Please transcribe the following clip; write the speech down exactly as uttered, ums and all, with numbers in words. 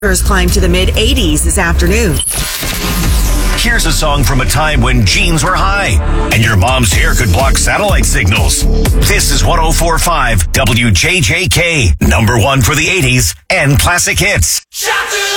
Climb to the mid eighties this afternoon. Here's a song from a time when jeans were high and your mom's hair could block satellite signals. This is one oh four point five W J J K, number one for the eighties and classic hits.